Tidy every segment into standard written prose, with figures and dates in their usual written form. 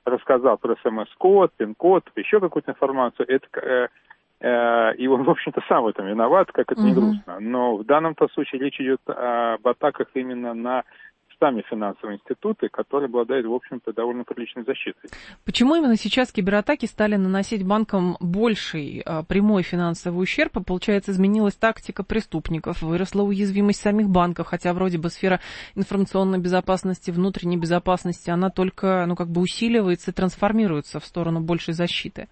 рассказал про СМС-код, пин-код, еще какую-то информацию, и он, в общем-то, сам в этом виноват, как это не грустно. Но в данном-то случае речь идет об атаках именно на сами финансовые институты, которые обладают, в общем-то, довольно приличной защитой. Почему именно сейчас кибератаки стали наносить банкам больший прямой финансовый ущерб? Получается, изменилась тактика преступников, выросла уязвимость самих банков, хотя вроде бы сфера информационной безопасности, внутренней безопасности, она только, усиливается и трансформируется в сторону большей защиты.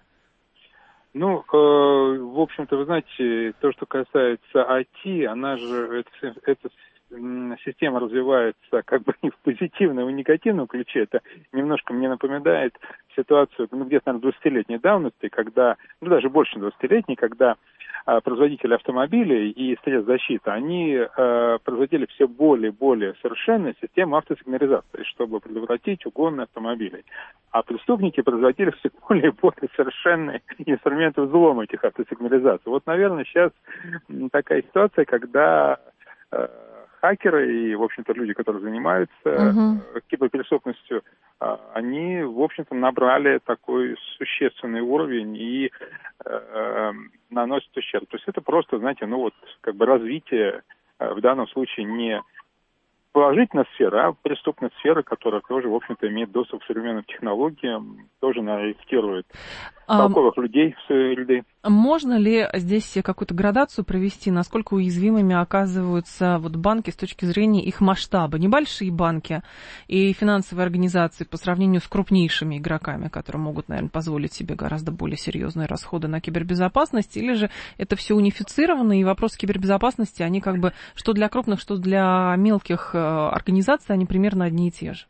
В общем-то, вы знаете, то, что касается IT, эта система развивается как бы и в позитивном, и в негативном ключе. Это немножко мне напоминает ситуацию, где-то, наверное, 20-летней давности, когда, даже больше 20-летней, когда производители автомобилей и средств защиты, они производили все более и более совершенные системы автосигнализации, чтобы предотвратить угоны автомобилей. А преступники производили все более и более совершенные инструменты взлома этих автосигнализаций. Вот, наверное, сейчас такая ситуация, когда хакеры и, в общем-то, люди, которые занимаются киберпреступностью, они, в общем-то, набрали такой существенный уровень и наносят ущерб. То есть это просто, знаете, развитие в данном случае не положительная сфера, а преступная сфера, которая тоже, в общем-то, имеет доступ к современным технологиям, тоже инфектирует толковых людей в свои ряды. Можно ли здесь какую-то градацию провести, насколько уязвимыми оказываются банки с точки зрения их масштаба? Небольшие банки и финансовые организации по сравнению с крупнейшими игроками, которые могут, наверное, позволить себе гораздо более серьезные расходы на кибербезопасность, или же это все унифицировано, и вопросы кибербезопасности, они что для крупных, что для мелких организаций, они примерно одни и те же?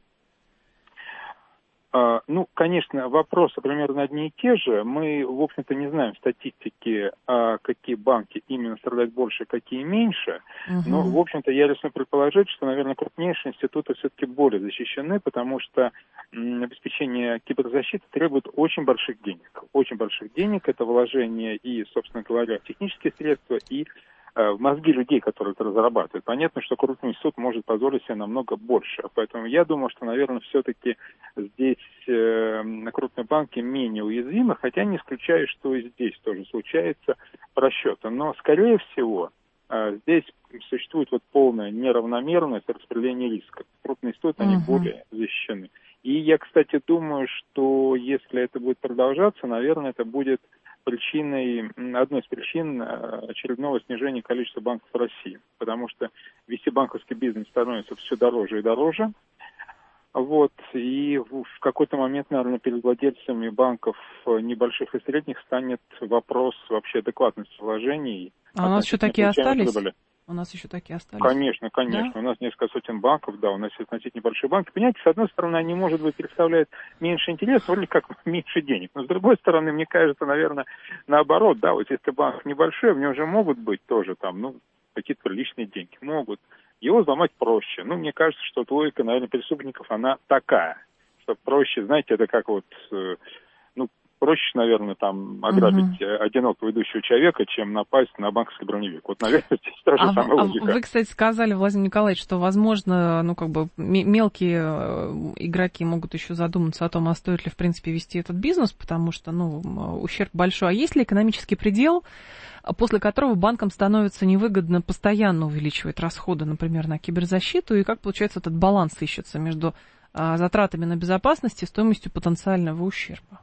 Конечно, вопросы примерно одни и те же. Мы, в общем-то, не знаем статистики, какие банки именно страдают больше, какие меньше. Но, в общем-то, я рискну предположить, что, наверное, крупнейшие институты все-таки более защищены, потому что обеспечение киберзащиты требует очень больших денег. Очень больших денег. Это вложение и, собственно говоря, в технические средства, и в мозги людей, которые это разрабатывают. Понятно, что крупный институт может позволить себе намного больше. Поэтому я думаю, что, наверное, все-таки здесь крупные банки менее уязвимы, хотя не исключаю, что и здесь тоже случается просчеты. Но, скорее всего, здесь существует полная неравномерность распределения риска. Крупные институты, они более защищены. И я, кстати, думаю, что если это будет продолжаться, наверное, это будет одной из причин очередного снижения количества банков в России, потому что вести банковский бизнес становится все дороже и дороже. И в какой-то момент, наверное, перед владельцами банков небольших и средних станет вопрос вообще адекватности вложений. А у нас еще такие остались? У нас еще такие остались? Конечно. Да? У нас несколько сотен банков, у нас есть относительно небольшие банки. Понимаете, с одной стороны, они, может быть, представляют меньше интереса, вроде как меньше денег. Но с другой стороны, мне кажется, наверное, наоборот, если банк небольшой, в нем же могут быть тоже какие-то приличные деньги. Могут. Его взломать проще. Мне кажется, что логика, наверное, преступников, она такая. Что проще, знаете, это как проще, наверное, ограбить одинокого идущего человека, чем напасть на банковский броневик. Наверное, здесь та же самая логика. Вы, кстати, сказали, Владимир Николаевич, что, возможно, мелкие игроки могут еще задуматься о том, а стоит ли, в принципе, вести этот бизнес, потому что, ущерб большой. А есть ли экономический предел, после которого банкам становится невыгодно постоянно увеличивать расходы, например, на киберзащиту, и как, получается, этот баланс ищется между затратами на безопасность и стоимостью потенциального ущерба?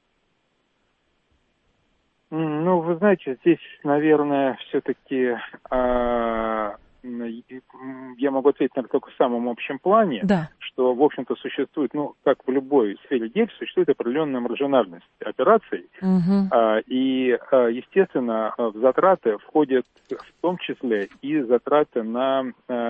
Вы знаете, здесь, наверное, все-таки я могу ответить, наверное, только в самом общем плане, что, в общем-то, существует, как в любой сфере деятельности, существует определенная маржинальность операций, и, естественно, в затраты входят в том числе и затраты на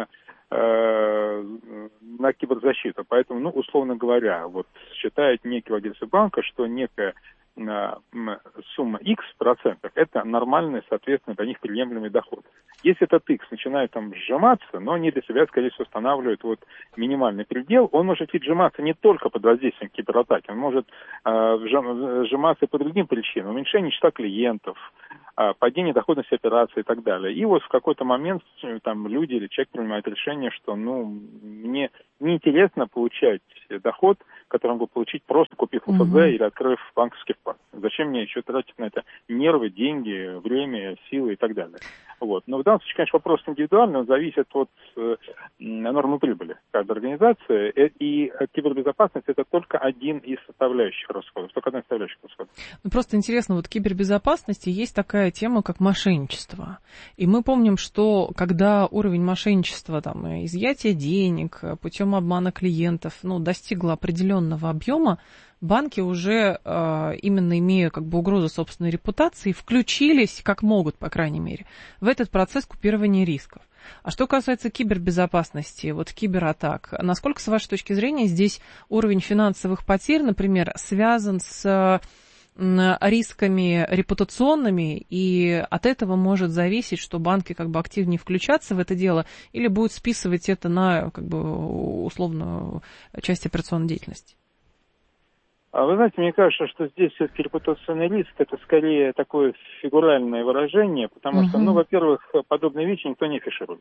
киберзащиту. Поэтому, условно говоря, считает некий владелец банка, что некая сумма X процентов – это нормальный, соответственно, для них приемлемый доход. Если этот X начинает сжиматься, но они для себя, скорее всего, устанавливают минимальный предел, он может сжиматься не только под воздействием кибератаки, он может сжиматься и по другим причинам. Уменьшение числа клиентов, падение доходности операций и так далее. И вот в какой-то момент там люди или человек принимает решение, что мне неинтересно получать доход, который могу получить, просто купив ОФЗ или открыв банковский вклад. Зачем мне еще тратить на это нервы, деньги, время, силы и так далее. Вот. Но в данном случае, конечно, вопрос индивидуальный, он зависит от нормы прибыли каждой организации. И кибербезопасность – это только один из составляющих расходов, только одна из составляющих расходов. Просто интересно, вот в кибербезопасности есть такая тема, как мошенничество. И мы помним, что когда уровень мошенничества, там, изъятия денег путем обмана клиентов, достигло определенного объема, банки уже, именно имея угрозу собственной репутации, включились, как могут, по крайней мере, в этот процесс купирования рисков. А что касается кибербезопасности, кибератак, насколько, с вашей точки зрения, здесь уровень финансовых потерь, например, связан с рисками репутационными, и от этого может зависеть, что банки активнее включатся в это дело или будут списывать это на условную часть операционной деятельности? Вы знаете, мне кажется, что здесь все-таки репутационный риск – это скорее такое фигуральное выражение, потому что, во-первых, подобные вещи никто не афиширует.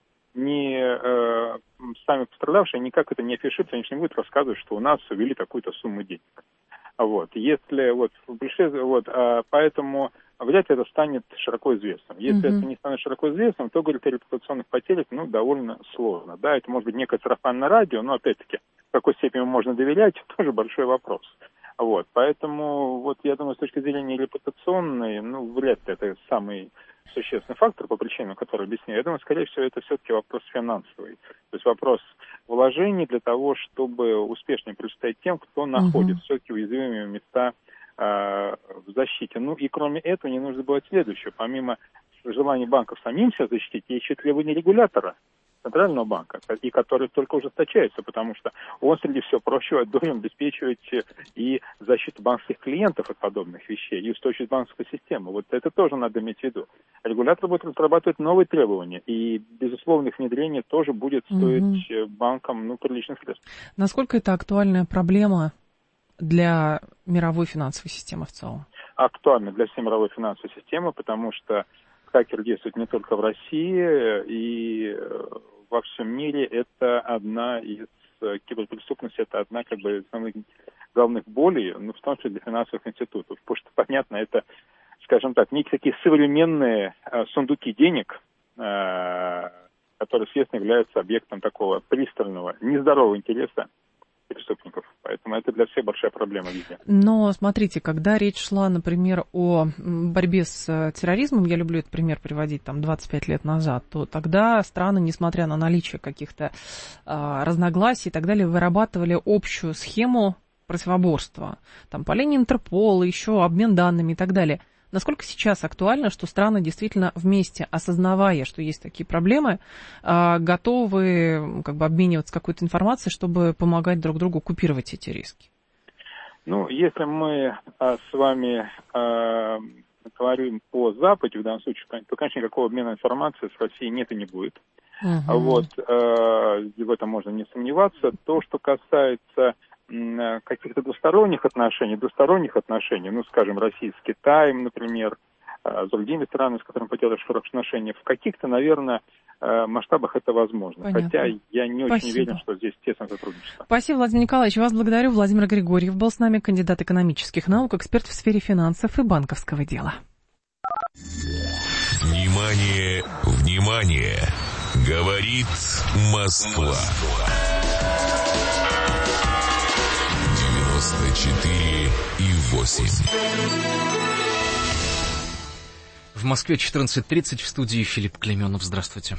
Сами пострадавшие никак это не афишируют, они же не будут рассказывать, что у нас ввели такую-то сумму денег. Поэтому вряд ли это станет широко известным. Если это не станет широко известным, то говорить о репутационных потерях, довольно сложно. Да, это может быть некое сарафанное радио, но опять-таки, в какой степени можно доверять, тоже большой вопрос. Поэтому, я думаю, с точки зрения репутационной, вряд ли это самый существенный фактор, по причинам, которые объясняю. Я думаю, скорее всего, это все-таки вопрос финансовый. То есть вопрос вложений для того, чтобы успешнее противостоять тем, кто находит все-таки уязвимые места в защите. И кроме этого, не нужно забывать следующее. Помимо желания банков самим себя защитить, есть еще требования регулятора Центрального банка, и который только ужесточается, потому что он, среди всего прочего, должен обеспечивать и защиту банковских клиентов от подобных вещей, и устойчивость банковской системы. Это тоже надо иметь в виду. Регулятор будет разрабатывать новые требования, и, безусловно, их внедрение тоже будет стоить банкам приличных средств. Насколько это актуальная проблема для мировой финансовой системы в целом? Актуально для всей мировой финансовой системы, потому что хакер действует не только в России, и во всем мире это одна из киберпреступностей, это одна из основных главных болей, в том числе для финансовых институтов. Потому что, понятно, это, скажем так, некие такие современные сундуки денег, которые, естественно, являются объектом такого пристального, нездорового интереса преступников. Поэтому это для всех большая проблема везде. Но смотрите, когда речь шла, например, о борьбе с терроризмом, я люблю этот пример приводить 25 лет назад, то тогда страны, несмотря на наличие каких-то разногласий и так далее, вырабатывали общую схему противоборства. По линии Интерпола, еще обмен данными и так далее. Насколько сейчас актуально, что страны действительно вместе, осознавая, что есть такие проблемы, готовы обмениваться какой-то информацией, чтобы помогать друг другу купировать эти риски? Если мы с вами говорим о Западе, в данном случае, то, конечно, никакого обмена информацией с Россией нет и не будет. В этом можно не сомневаться. То, что касается каких-то двусторонних отношений, скажем, России с Китаем, например, с другими странами, с которыми поддерживаешь хорошие отношения, в каких-то, наверное, масштабах это возможно. Понятно. Хотя я не очень Спасибо. уверен, что здесь тесное сотрудничество. Спасибо, Владимир Николаевич. Вас благодарю. Владимир Григорьев был с нами, кандидат экономических наук, эксперт в сфере финансов и банковского дела. Внимание, внимание! Говорит Москва. 94,8. В Москве 14:30, в студии Филипп Клейменов. Здравствуйте.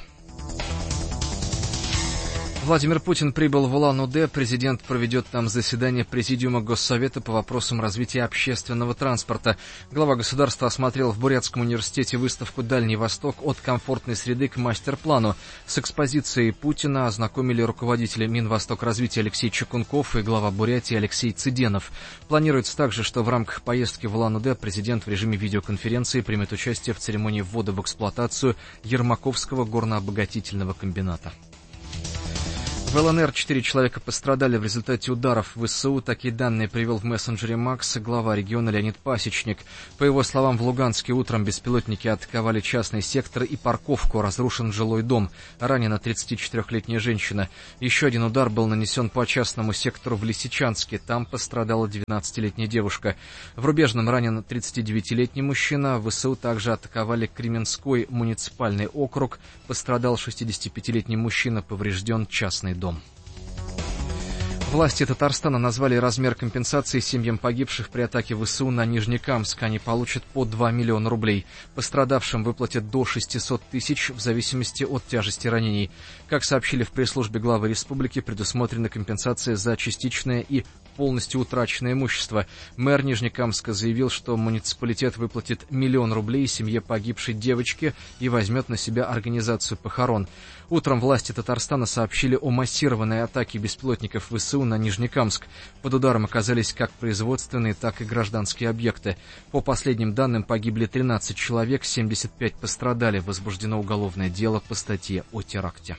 Владимир Путин прибыл в Улан-Удэ. Президент проведет там заседание Президиума Госсовета по вопросам развития общественного транспорта. Глава государства осмотрел в Бурятском университете выставку «Дальний Восток. От комфортной среды к мастер-плану». С экспозицией Путина ознакомили руководители Минвостокразвития Алексей Чекунков и глава Бурятии Алексей Цыденов. Планируется также, что в рамках поездки в Улан-Удэ президент в режиме видеоконференции примет участие в церемонии ввода в эксплуатацию Ермаковского горнообогатительного комбината. В ЛНР 4 человека пострадали в результате ударов ВСУ. Такие данные привел в мессенджере Макс глава региона Леонид Пасечник. По его словам, в Луганске утром беспилотники атаковали частный сектор и парковку. Разрушен жилой дом. Ранена 34-летняя женщина. Еще один удар был нанесен по частному сектору в Лисичанске. Там пострадала 19-летняя девушка. В Рубежном ранен 39-летний мужчина. ВСУ также атаковали Кременской муниципальный округ. Пострадал 65-летний мужчина. Поврежден частный дом. Власти Татарстана назвали размер компенсации семьям погибших при атаке ВСУ на Нижнекамск. Они получат по 2 миллиона рублей. Пострадавшим выплатят до 600 тысяч в зависимости от тяжести ранений. Как сообщили в пресс-службе главы республики, предусмотрена компенсация за частичное и полностью утраченное имущество. Мэр Нижнекамска заявил, что муниципалитет выплатит 1 миллион рублей семье погибшей девочки и возьмет на себя организацию похорон. Утром власти Татарстана сообщили о массированной атаке беспилотников ВСУ на Нижнекамск. Под ударом оказались как производственные, так и гражданские объекты. По последним данным, погибли 13 человек, 75 пострадали. Возбуждено уголовное дело по статье о теракте.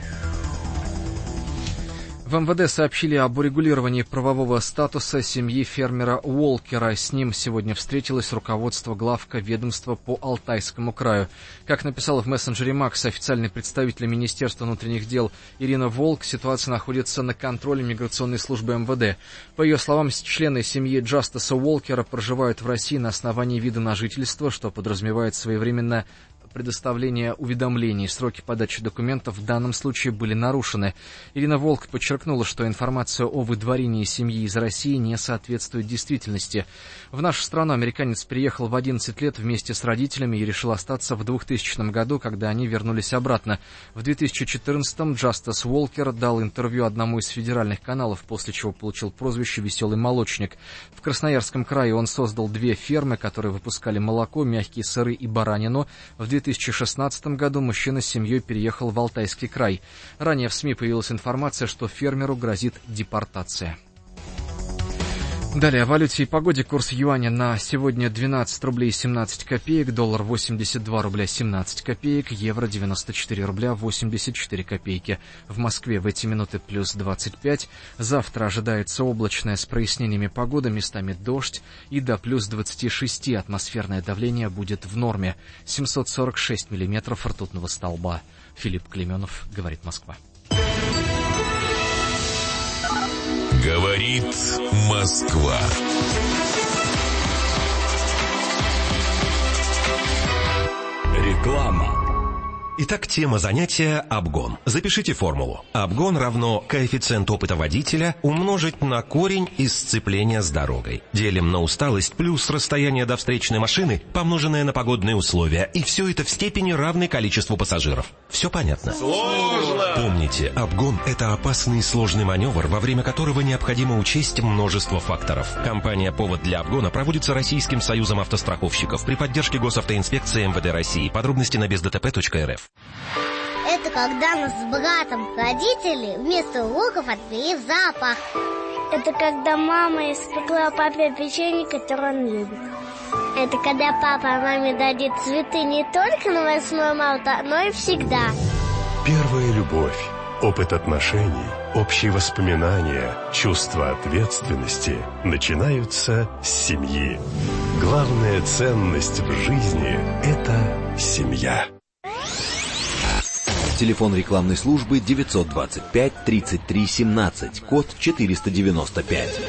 В МВД сообщили об урегулировании правового статуса семьи фермера Уолкера. С ним сегодня встретилось руководство главка ведомства по Алтайскому краю. Как написала в мессенджере Макс официальный представитель Министерства внутренних дел Ирина Волк, ситуация находится на контроле миграционной службы МВД. По ее словам, члены семьи Джастаса Уолкера проживают в России на основании вида на жительство, что подразумевает своевременное предоставление уведомлений. Сроки подачи документов в данном случае были нарушены. Ирина Волк подчеркнула, что информация о выдворении семьи из России не соответствует действительности. В нашу страну американец приехал в 11 лет вместе с родителями и решил остаться в 2000 году, когда они вернулись обратно. В 2014-м Джастас Уолкер дал интервью одному из федеральных каналов, после чего получил прозвище «Веселый молочник». В Красноярском крае он создал 2 фермы, которые выпускали молоко, мягкие сыры и баранину. В 2016 году мужчина с семьей переехал в Алтайский край. Ранее в СМИ появилась информация, что фермеру грозит депортация. Далее о валюте и погоде. Курс юаня на сегодня 12 рублей 17 копеек, доллар 82 рубля 17 копеек, евро 94 рубля 84 копейки. В Москве в эти минуты плюс 25. Завтра ожидается облачная с прояснениями погода, местами дождь, и до плюс 26 атмосферное давление будет в норме. 746 миллиметров ртутного столба. Филипп Клеменов, говорит Москва. Говорит Москва. Реклама. Итак, тема занятия – обгон. Запишите формулу. Обгон равно коэффициент опыта водителя умножить на корень из сцепления с дорогой. Делим на усталость плюс расстояние до встречной машины, помноженное на погодные условия. И все это в степени равной количеству пассажиров. Все понятно? Сложно! Помните, обгон – это опасный и сложный маневр, во время которого необходимо учесть множество факторов. Компания «Повод для обгона» проводится Российским союзом автостраховщиков при поддержке Госавтоинспекции МВД России. Подробности на бездтп.рф. Это когда нас с братом родители вместо уроков отвели в зоопарк. Это когда мама испекла папе печенье, которое он любит. Это когда папа маме дадит цветы не только на 8 марта, но и всегда. Первая любовь, опыт отношений, общие воспоминания, чувство ответственности начинаются с семьи. Главная ценность в жизни – это семья. Телефон рекламной службы 925 33 17, код 495.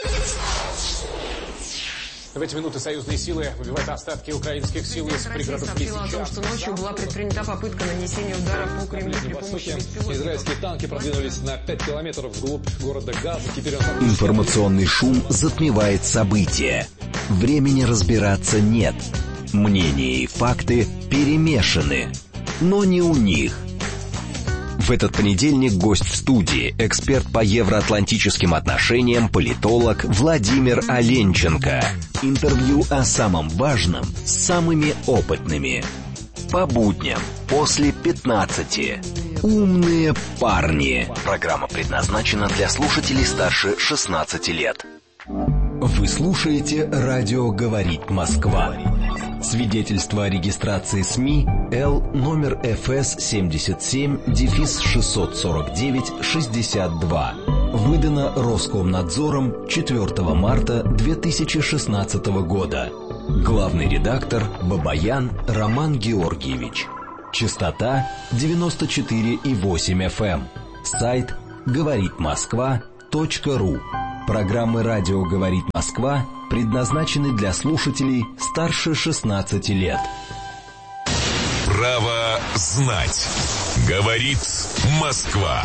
В эти минуты союзные силы выбивают остатки украинских сил из пригородов Лисичанска. Сообщила о том, что ночью была предпринята попытка нанесения удара по Кремлю при помощи беспилотников. Израильские танки продвинулись на 5 километров вглубь города Газа. Теперь Информационный шум затмевает события. Времени разбираться нет. Мнения и факты перемешаны. Но не у них. В этот понедельник гость в студии, эксперт по евроатлантическим отношениям, политолог Владимир Оленченко. Интервью о самом важном с самыми опытными. По будням после 15. Умные парни. Программа предназначена для слушателей старше 16 лет. Вы слушаете «Радио говорит Москва». Свидетельство о регистрации СМИ Л номер ФС 77-649-62. Выдано Роскомнадзором 4 марта 2016 года. Главный редактор Бабаян Роман Георгиевич. Частота 94,8 FM. Сайт говоритмосква.ру. Программы «Радио говорит Москва» предназначены для слушателей старше 16 лет. Право знать. Говорит Москва.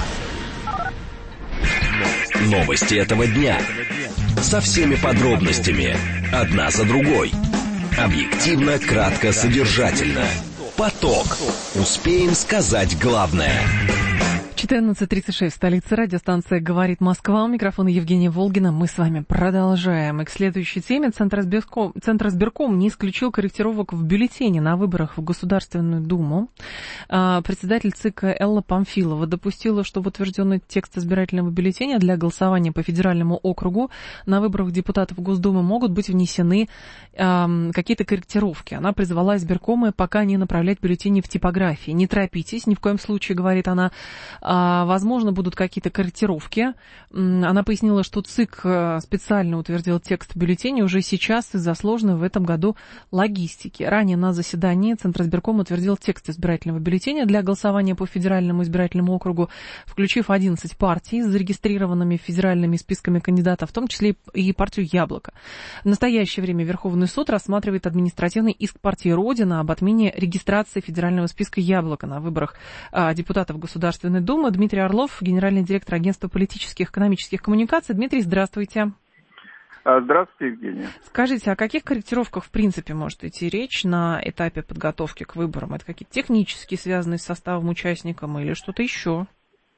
Новости этого дня. Со всеми подробностями. Одна за другой. Объективно, кратко, содержательно. Поток. Успеем сказать главное. 14:36 в столице. Радиостанция «Говорит Москва». У микрофона Евгения Волгина. Мы с вами продолжаем. И к следующей теме. Центр избирком не исключил корректировок в бюллетене на выборах в Государственную Думу. Председатель ЦИК Элла Памфилова допустила, что в утвержденный текст избирательного бюллетеня для голосования по федеральному округу на выборах депутатов Госдумы могут быть внесены какие-то корректировки. Она призвала избиркомы пока не направлять бюллетени в типографии. Не торопитесь, ни в коем случае, говорит она. Возможно, будут какие-то корректировки. Она пояснила, что ЦИК специально утвердил текст бюллетеня уже сейчас из-за сложной в этом году логистики. Ранее на заседании Центр избиркома утвердил текст избирательного бюллетеня для голосования по федеральному избирательному округу, включив 11 партий с зарегистрированными федеральными списками кандидатов, в том числе и партию «Яблоко». В настоящее время Верховный суд рассматривает административный иск партии «Родина» об отмене регистрации федерального списка «Яблоко» на выборах депутатов Государственной Думы. Дмитрий Орлов, генеральный директор агентства политических и экономических коммуникаций. Дмитрий, здравствуйте. Здравствуйте, Евгения. Скажите, о каких корректировках в принципе может идти речь на этапе подготовки к выборам? Это какие-то технические, связанные с составом участников или что-то еще?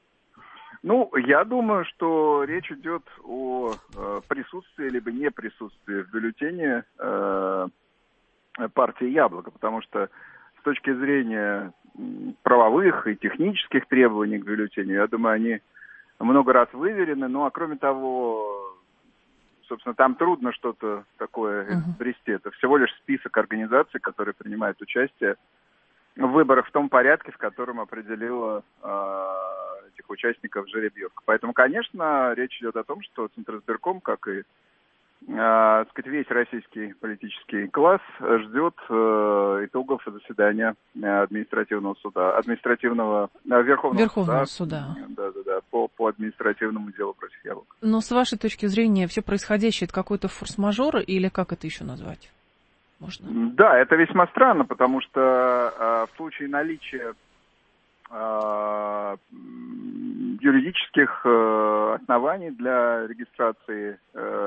Я думаю, что речь идет о присутствии либо не присутствии в бюллетене партии «Яблоко», потому что с точки зрения правовых и технических требований к бюллетеню, я думаю, они много раз выверены. Ну, а кроме того, собственно, там трудно что-то такое изобрести. Это всего лишь список организаций, которые принимают участие в выборах в том порядке, в котором определила этих участников жеребьевка. Поэтому, конечно, речь идет о том, что Центризбирком, как и весь российский политический класс, ждет итогов заседания административного суда, Верховного суда. Да, по административному делу против «Яблока». Но с вашей точки зрения все происходящее это какой-то форс-мажор или как это еще назвать можно? Да, это весьма странно, потому что в случае наличия юридических оснований для регистрации,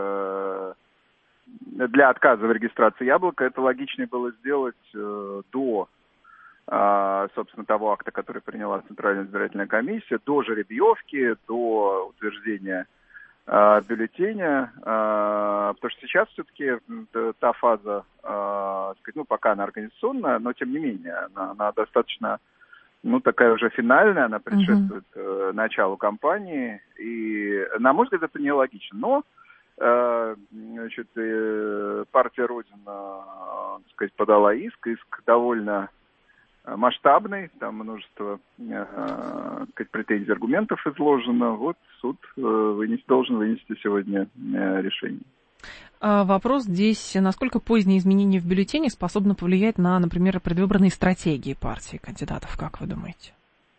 для отказа в регистрации «Яблоко», это логичнее было сделать до, собственно, того акта, который приняла Центральная избирательная комиссия, до жеребьевки, до утверждения бюллетеня, потому что сейчас все-таки та фаза, пока она организационная, но тем не менее она достаточно такая уже финальная, она предшествует началу кампании, и, на мой взгляд, это нелогично. Но, партия «Родина», подала иск довольно масштабный, там множество, претензий, аргументов изложено. Вот суд должен вынести сегодня решение. Вопрос здесь, насколько поздние изменения в бюллетене способны повлиять на, например, предвыборные стратегии партии кандидатов, как вы думаете?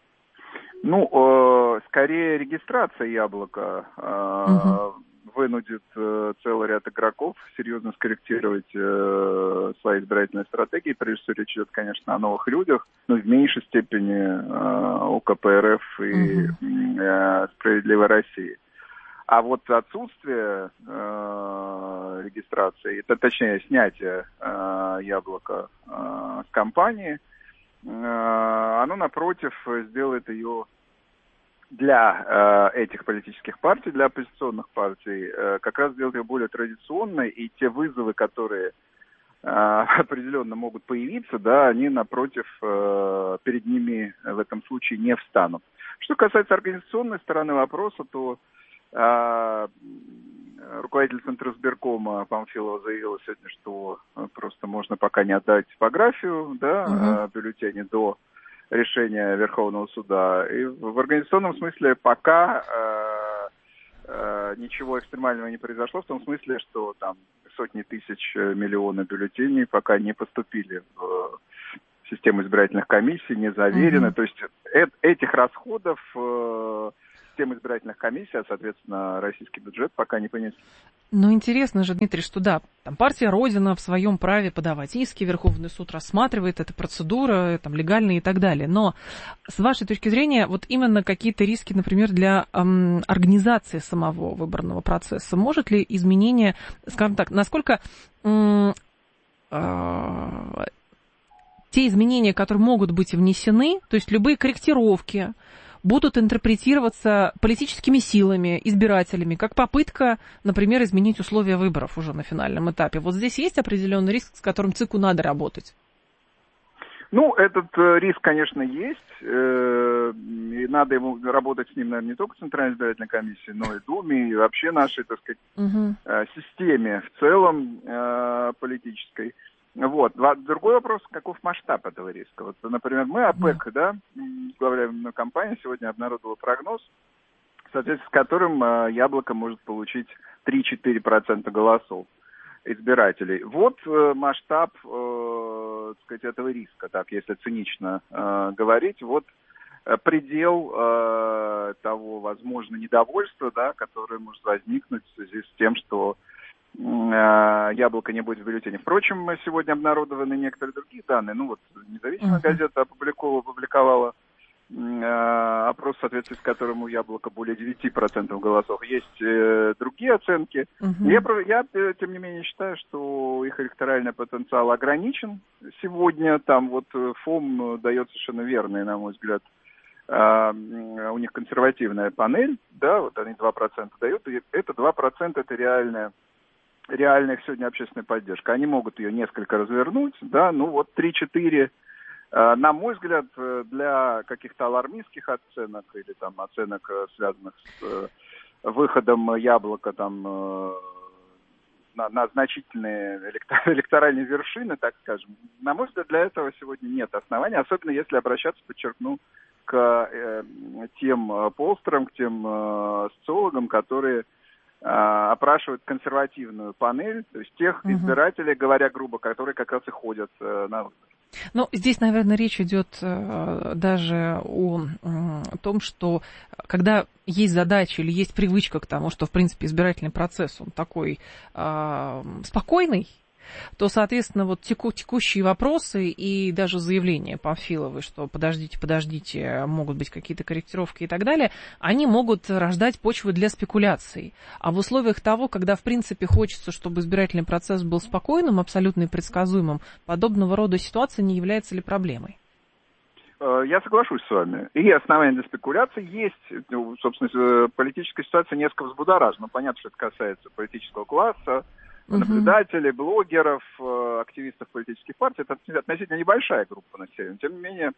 Скорее регистрация «Яблока» вынудит целый ряд игроков серьезно скорректировать свои избирательные стратегии. Прежде всего, речь идет, конечно, о новых людях, но в меньшей степени о КПРФ и «Справедливой России». А вот отсутствие регистрации, точнее, снятие «Яблока» с кампании, оно, напротив, сделает ее для этих политических партий, для оппозиционных партий, как раз сделает ее более традиционной, и те вызовы, которые определенно могут появиться, они, напротив, перед ними в этом случае не встанут. Что касается организационной стороны вопроса, то руководитель Центризбиркома Памфилова заявила сегодня, что просто можно пока не отдать типографию, да, бюллетени до решения Верховного суда. И в организационном смысле пока ничего экстремального не произошло, в том смысле, что там сотни тысяч, миллионы бюллетеней пока не поступили в систему избирательных комиссий, не заверены. То есть этих расходов система избирательных комиссий, а, соответственно, российский бюджет пока не понес. Ну, интересно же, Дмитрий, что да, там партия Родина в своем праве подавать иски, Верховный суд рассматривает, эта процедура, там, легальная и так далее. Но с вашей точки зрения, вот именно какие-то риски, например, для организации самого выборного процесса, может ли изменение, скажем так, насколько те изменения, которые могут быть внесены, то есть любые корректировки, будут интерпретироваться политическими силами, избирателями, как попытка, например, изменить условия выборов уже на финальном этапе. Вот здесь есть определенный риск, с которым ЦИКу надо работать? Ну, этот риск, конечно, есть, и надо ему работать с ним, наверное, не только в Центральной избирательной комиссии, но и Думе, и вообще нашей, так сказать, системе в целом политической. Вот. Другой вопрос, каков масштаб этого риска. Вот, например, мы, ОПЕК, да, возглавляемая компания, сегодня обнародовала прогноз, в соответствии с которым Яблоко может получить 3-4% голосов избирателей. Вот масштаб, так сказать, этого риска, так, если цинично говорить, вот предел того, возможно, недовольства, да, которое может возникнуть в связи с тем, что Яблоко не будет в бюллетене. Впрочем, сегодня обнародованы некоторые другие данные. Ну вот, независимая газета опубликовала опрос, в соответствии с которым у Яблока более 9% голосов. Есть другие оценки. Я, тем не менее, считаю, что их электоральный потенциал ограничен сегодня. Там вот ФОМ дает совершенно верный, на мой взгляд, у них консервативная панель, да, вот они 2% дают, и это 2% это реальная их сегодня общественная поддержка. Они могут ее несколько развернуть, да, ну вот 3-4, на мой взгляд, для каких-то алармистских оценок или там оценок, связанных с выходом Яблока там на значительные электоральные вершины, так скажем, на мой взгляд, для этого сегодня нет оснований, особенно если обращаться, подчеркну, к тем полстерам, к тем социологам, которые опрашивают консервативную панель, то есть тех избирателей, говоря грубо, которые как раз и ходят на выборы. Ну, здесь, наверное, речь идет даже о том, что когда есть задача или есть привычка к тому, что, в принципе, избирательный процесс, он такой спокойный, то, соответственно, вот текущие вопросы и даже заявления Памфиловой, что подождите, могут быть какие-то корректировки и так далее, они могут рождать почву для спекуляций. А в условиях того, когда, в принципе, хочется, чтобы избирательный процесс был спокойным, абсолютно предсказуемым, подобного рода ситуация не является ли проблемой? Я соглашусь с вами. И основания для спекуляций есть. Собственно, политическая ситуация несколько взбудоражена. Понятно, что это касается политического класса, наблюдателей, блогеров, активистов политических партий. Это относительно небольшая группа населения. Тем не менее,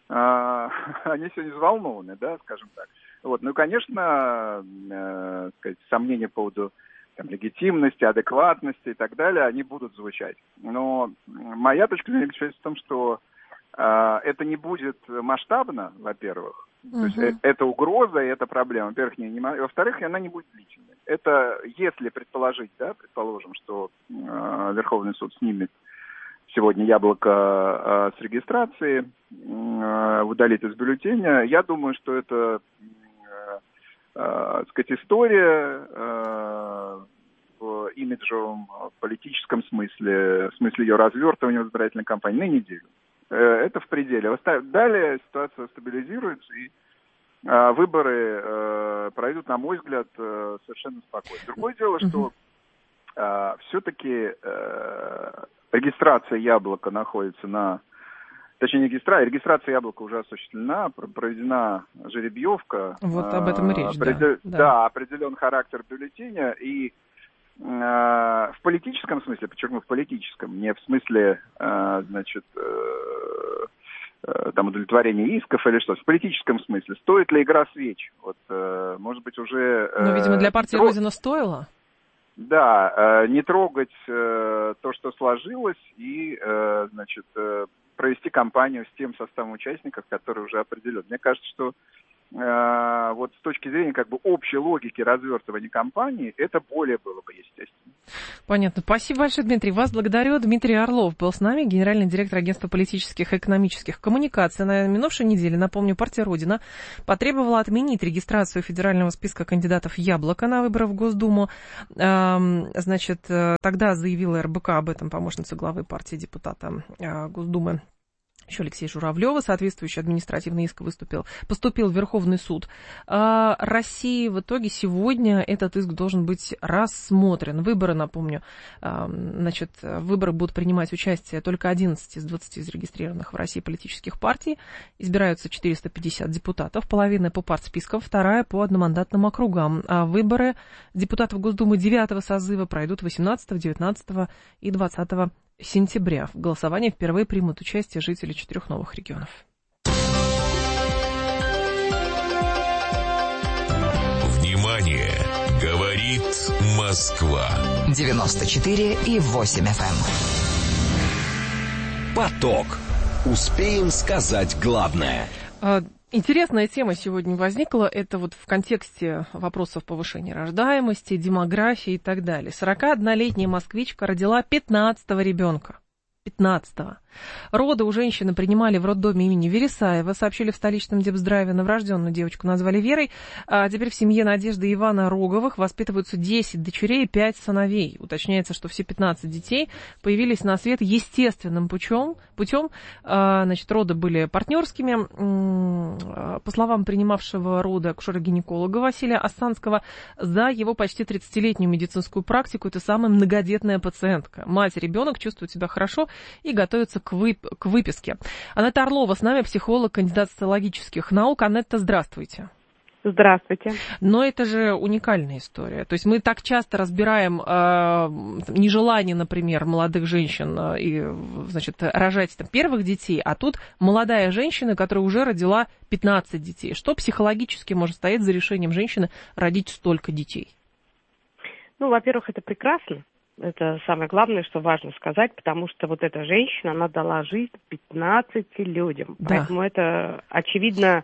они сегодня взволнованы, да, скажем так. Вот. Ну и, конечно, сомнения по поводу легитимности, адекватности и так далее, они будут звучать. Но моя точка зрения заключается в том, что это не будет масштабно, во-первых. То есть это угроза и это проблема. Во-первых, во-вторых, она не будет длительной. Это если предположить, да, предположим, что Верховный суд снимет сегодня Яблоко с регистрации, удалит из бюллетеня, я думаю, что это, так сказать, история в имиджевом, политическом смысле, в смысле ее развертывания в избирательной кампании на неделю. Это в пределе. Далее ситуация стабилизируется, и выборы пройдут, на мой взгляд, совершенно спокойно. Другое дело, что все-таки регистрация Яблока находится на... Точнее, регистрация Яблока уже осуществлена, проведена жеребьевка. Вот об этом и речь, да, определен характер бюллетеня, и в политическом смысле, подчеркну, в политическом, не в смысле, значит, там удовлетворения исков или что, в политическом смысле, стоит ли игра свеч? Вот, может быть, уже... Ну, видимо, для партии Родина стоила? Да, не трогать то, что сложилось, и, значит, провести кампанию с тем составом участников, который уже определен. Мне кажется, что вот с точки зрения как бы общей логики развертывания кампании, это более было бы естественно. Понятно. Спасибо большое, Дмитрий. Вас благодарю. Дмитрий Орлов был с нами, генеральный директор Агентства политических и экономических коммуникаций. На минувшей неделе, напомню, партия «Родина» потребовала отменить регистрацию федерального списка кандидатов «Яблоко» на выборы в Госдуму. Значит, тогда заявила РБК об этом помощница главы партии депутата Госдумы еще Алексей Журавлева. Соответствующий административный иск поступил в Верховный суд России. В итоге сегодня этот иск должен быть рассмотрен. Выборы, напомню, значит, выборы будут принимать участие только 11 из 20 зарегистрированных в России политических партий. Избираются 450 депутатов, половина по партспискам, вторая по одномандатным округам. А выборы депутатов Госдумы 9-го созыва пройдут 18, 19 и 20 сентября. В голосовании впервые примут участие жители 4 новых регионов. Внимание! Говорит Москва. 94,8 FM. Поток. Успеем сказать главное. Интересная тема сегодня возникла, это вот в контексте вопросов повышения рождаемости, демографии и так далее. 41-летняя москвичка родила 15-го ребенка. 15-го. Роды у женщины принимали в роддоме имени Вересаева, сообщили в столичном Депздраве. Новорожденную девочку назвали Верой. А теперь в семье Надежды и Ивана Роговых воспитываются 10 дочерей и 5 сыновей. Уточняется, что все 15 детей появились на свет естественным путем. Значит, роды были партнерскими. По словам принимавшего роды акушера-гинеколога Василия Осанского, за его почти 30-летнюю медицинскую практику это самая многодетная пациентка. Мать и ребенок чувствуют себя хорошо и готовятся к выписке. Анетта Орлова с нами, психолог, кандидат социологических наук. Анетта, здравствуйте. Здравствуйте. Но это же уникальная история. То есть мы так часто разбираем нежелание, например, молодых женщин значит, рожать первых детей, а тут молодая женщина, которая уже родила 15 детей. Что психологически может стоять за решением женщины родить столько детей? Ну, во-первых, это прекрасно. Это самое главное, что важно сказать, потому что вот эта женщина, она дала жизнь 15 людям. Да. Поэтому это, очевидно,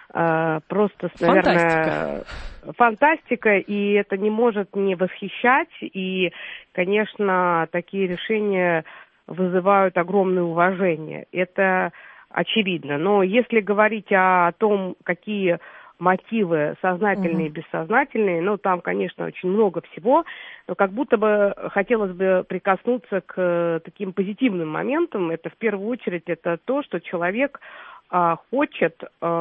просто, наверное, фантастика, и это не может не восхищать. И, конечно, такие решения вызывают огромное уважение. Это очевидно. Но если говорить о том, какие мотивы сознательные и бессознательные, ну, там, конечно, очень много всего, но как будто бы хотелось бы прикоснуться к таким позитивным моментам. Это, в первую очередь, это то, что человек хочет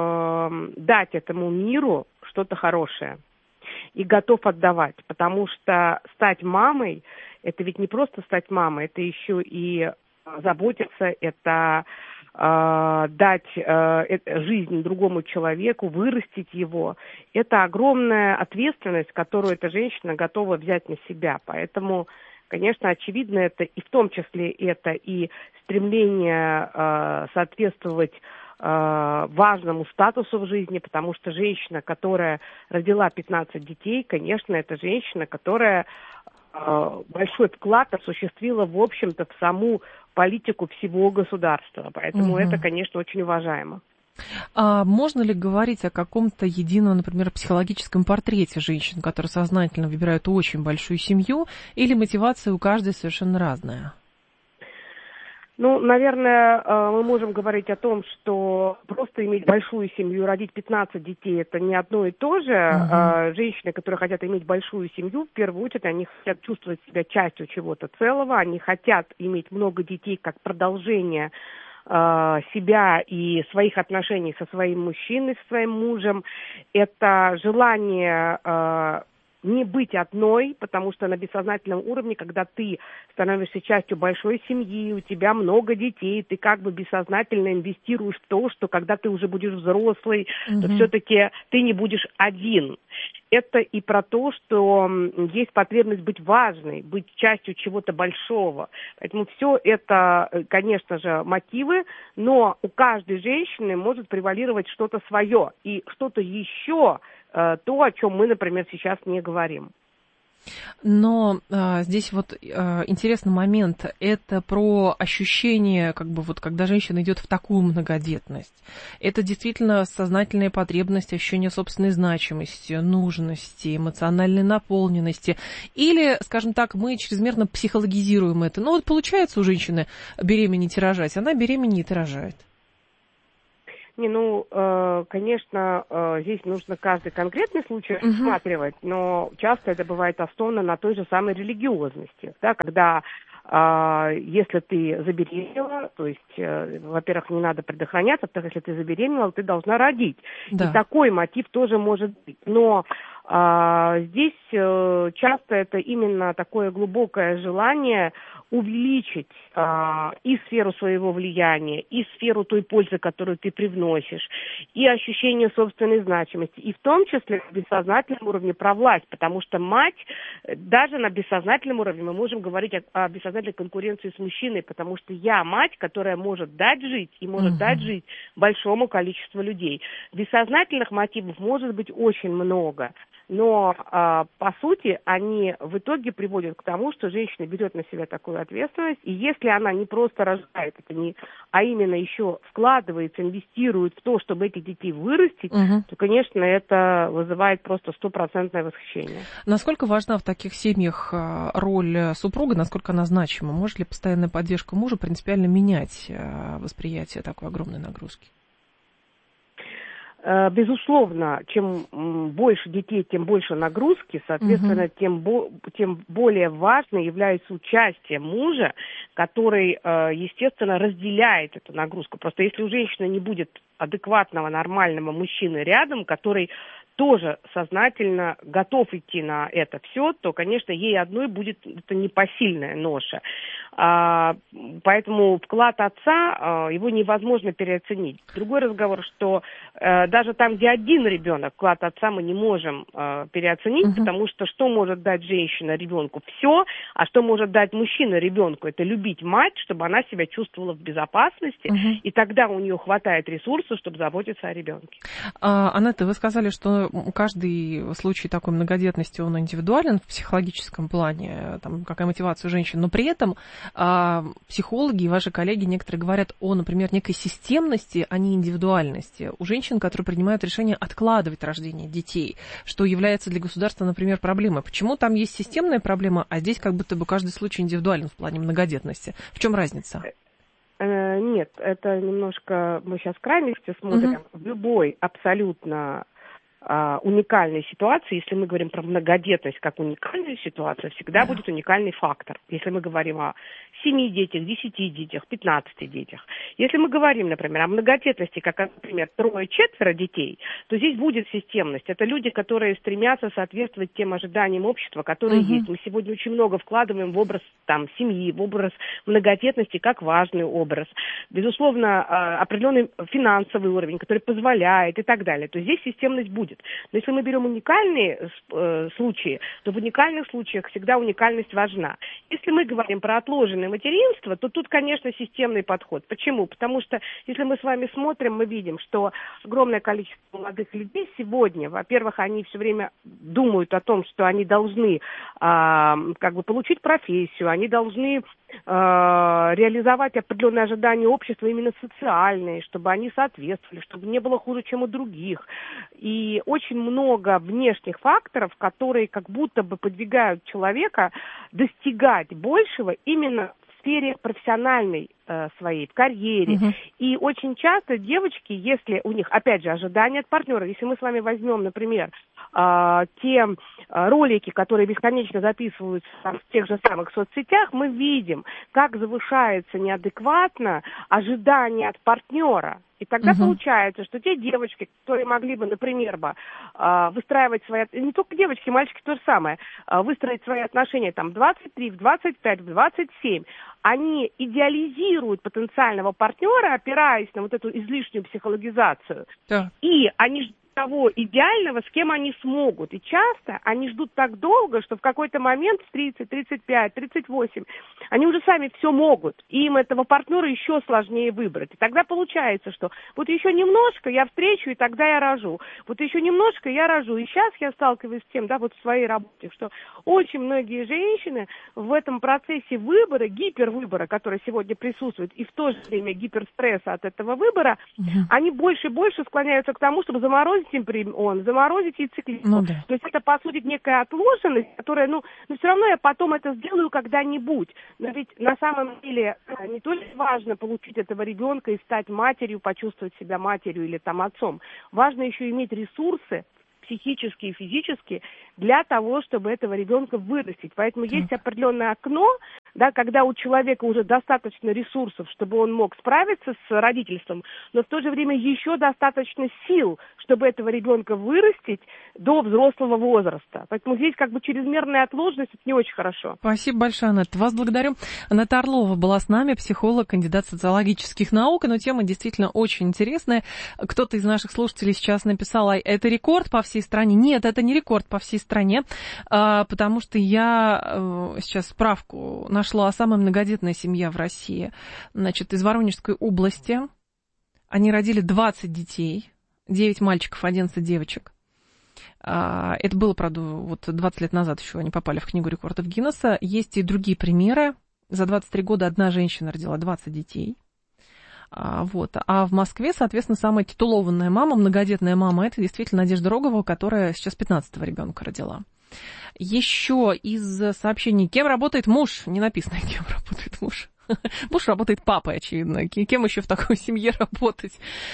дать этому миру что-то хорошее и готов отдавать, потому что стать мамой, это ведь не просто стать мамой, это еще и заботиться, это дать жизнь другому человеку, вырастить его. Это огромная ответственность, которую эта женщина готова взять на себя. Поэтому, конечно, очевидно, это и в том числе это и стремление соответствовать важному статусу в жизни, потому что женщина, которая родила 15 детей, конечно, это женщина, которая большой вклад осуществила, в общем-то, в саму политику всего государства. Поэтому это, конечно, очень уважаемо. А можно ли говорить о каком-то едином, например, психологическом портрете женщин, которые сознательно выбирают очень большую семью, или мотивация у каждой совершенно разная? Ну, наверное, мы можем говорить о том, что просто иметь большую семью, родить 15 детей, это не одно и то же. Женщины, которые хотят иметь большую семью, в первую очередь, они хотят чувствовать себя частью чего-то целого, они хотят иметь много детей как продолжение себя и своих отношений со своим мужчиной, со своим мужем. Это желание не быть одной, потому что на бессознательном уровне, когда ты становишься частью большой семьи, у тебя много детей, ты как бы бессознательно инвестируешь в то, что когда ты уже будешь взрослый, то все-таки ты не будешь один. Это и про то, что есть потребность быть важной, быть частью чего-то большого. Поэтому все это, конечно же, мотивы, но у каждой женщины может превалировать что-то свое и что-то еще, то, о чем мы, например, сейчас не говорим. Но здесь вот интересный момент. Это про ощущение, как бы вот, когда женщина идет в такую многодетность. Это действительно сознательная потребность, ощущение собственной значимости, нужности, эмоциональной наполненности. Или, скажем так, мы чрезмерно психологизируем это. Ну вот получается у женщины беременеть и рожать, она беременеет и рожает. Конечно, здесь нужно каждый конкретный случай рассматривать, но часто это бывает основано на той же самой религиозности, да, когда если ты забеременела, то есть, во-первых, не надо предохраняться, во-вторых, если ты забеременела, ты должна родить. Да. И такой мотив тоже может быть. Но здесь часто это именно такое глубокое желание увеличить и сферу своего влияния, и сферу той пользы, которую ты привносишь, и ощущение собственной значимости, и в том числе на бессознательном уровне про власть, потому что мать, даже на бессознательном уровне мы можем говорить о бессознательной конкуренции с мужчиной, потому что я мать, которая может дать жить, и может дать жить большому количеству людей. Бессознательных мотивов может быть очень много. Но, по сути, они в итоге приводят к тому, что женщина берет на себя такую ответственность, и если она не просто рождает, а именно еще вкладывается, инвестирует в то, чтобы этих детей вырастить, то, конечно, это вызывает просто 100% восхищение. Насколько важна в таких семьях роль супруга, насколько она значима? Может ли постоянная поддержка мужа принципиально менять восприятие такой огромной нагрузки? Безусловно, чем больше детей, тем больше нагрузки, соответственно, тем более важно является участие мужа, который, естественно, разделяет эту нагрузку. Просто если у женщины не будет адекватного, нормального мужчины рядом, который тоже сознательно готов идти на это все, то, конечно, ей одной будет это непосильная ноша. Поэтому вклад отца, его невозможно переоценить. Другой разговор, что даже там, где один ребенок, вклад отца мы не можем переоценить, потому что может дать женщина ребенку? Все, а что может дать мужчина ребенку? Это любить мать, чтобы она себя чувствовала в безопасности, и тогда у нее хватает ресурсов, чтобы заботиться о ребенке. Анетта, вы сказали, что каждый случай такой многодетности, он индивидуален в психологическом плане, там, какая мотивация у женщин, но при этом психологи и ваши коллеги некоторые говорят о, например, некой системности, а не индивидуальности у женщин, которые принимают решение откладывать рождение детей, что является для государства, например, проблемой. Почему там есть системная проблема, а здесь как будто бы каждый случай индивидуален в плане многодетности? В чем разница? Нет, это немножко мы сейчас крайности смотрим. В любой абсолютно уникальной ситуации, если мы говорим про многодетность как уникальную ситуацию, всегда будет уникальный фактор. Если мы говорим о 7 детях, 10 детях, 15 детях. Если мы говорим, например, о многодетности, как, например, 3-4 детей, то здесь будет системность. Это люди, которые стремятся соответствовать тем ожиданиям общества, которые есть. Мы сегодня очень много вкладываем в образ семьи, в образ многодетности как важный образ. Безусловно, определенный финансовый уровень, который позволяет и так далее. То есть здесь системность будет. Но если мы берем уникальные случаи, то в уникальных случаях всегда уникальность важна. Если мы говорим про отложенное материнство, то тут, конечно, системный подход. Почему? Потому что, если мы с вами смотрим, мы видим, что огромное количество молодых людей сегодня, во-первых, они все время думают о том, что они должны получить профессию, они должны реализовать определенные ожидания общества именно социальные, чтобы они соответствовали, чтобы не было хуже, чем у других. И очень много внешних факторов, которые как будто бы подвигают человека достигать большего именно в сфере профессиональной своей, в карьере. И очень часто девочки, если у них, опять же, ожидания от партнера, если мы с вами возьмем, например, те ролики, которые бесконечно записываются в тех же самых соцсетях, мы видим, как завышается неадекватно ожидание от партнера. И тогда получается, что те девочки, которые могли бы, например, выстраивать свои... Не только девочки, мальчики то же самое. Выстроить свои отношения в 23, в 25, в 27. Они идеализируют потенциального партнера, опираясь на вот эту излишнюю психологизацию. Да. И они того идеального, с кем они смогут. И часто они ждут так долго, что в какой-то момент в 30, 35, 38 они уже сами все могут. И им этого партнера еще сложнее выбрать. И тогда получается, что вот еще немножко я встречу, и тогда я рожу. Вот еще немножко я рожу. И сейчас я сталкиваюсь с тем, да, вот в своей работе, что очень многие женщины в этом процессе выбора, гипервыбора, который сегодня присутствует, и в то же время гиперстресса от этого выбора, они больше и больше склоняются к тому, чтобы заморозить эмбрион, заморозить яйцеклетку. Ну, да. То есть это, по сути, некая отложенность, которая, но все равно я потом это сделаю когда-нибудь. Но ведь на самом деле не только важно получить этого ребенка и стать матерью, почувствовать себя матерью или там отцом. Важно еще иметь ресурсы, психические и физические, для того, чтобы этого ребенка вырастить. Поэтому есть определенное окно, да, когда у человека уже достаточно ресурсов, чтобы он мог справиться с родительством, но в то же время еще достаточно сил, чтобы этого ребенка вырастить до взрослого возраста. Поэтому здесь как бы чрезмерная отложенность, это не очень хорошо. Спасибо большое, Анетта. Вас благодарю. Анетта Орлова была с нами, психолог, кандидат социологических наук, но тема действительно очень интересная. Кто-то из наших слушателей сейчас написал, это рекорд по всей стране. Нет, это не рекорд по всей стране, потому что я сейчас справку нашла. Самая многодетная семья в России, значит, из Воронежской области. Они родили 20 детей, 9 мальчиков, 11 девочек. Это было, правда, вот 20 лет назад еще они попали в Книгу рекордов Гиннесса. Есть и другие примеры. За 23 года одна женщина родила 20 детей. Вот. А в Москве, соответственно, самая титулованная мама, многодетная мама, это действительно Надежда Рогова, которая сейчас 15-го ребенка родила. Еще из сообщений, кем работает муж? Не написано, кем работает муж. Муж работает папой, очевидно. Кем еще в такой семье работать?